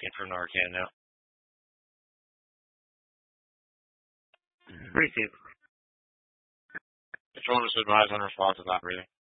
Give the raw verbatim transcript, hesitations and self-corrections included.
asking for Narcan now. Receive. Controllers advise on response is not breathing.